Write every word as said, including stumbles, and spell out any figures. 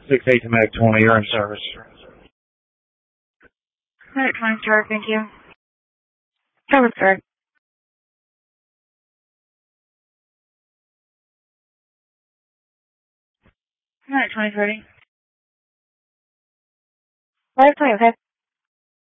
six eight to Mag twenty, you're in service. Medic twenty star, thank you. Cover, sir. Medic twenty thirty. Medic twenty, okay.